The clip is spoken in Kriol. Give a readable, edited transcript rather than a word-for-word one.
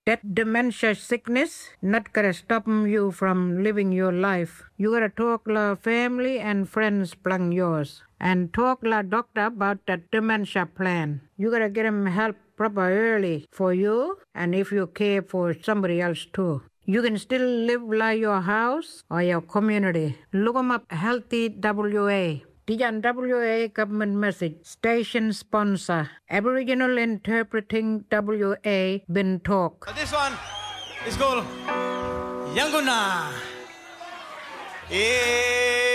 That dementia sickness not gonna stop you from living your life. You gotta talk to family and friends plan yours. And talk to doctor about that dementia plan. You gotta get him help proper early for you and if you care for somebody else too. You can still live like your house or your community. Look them up, Healthy WA. Tijan WA government message. Station sponsor. Aboriginal Interpreting WA Bin Talk. This one is called Yanguna.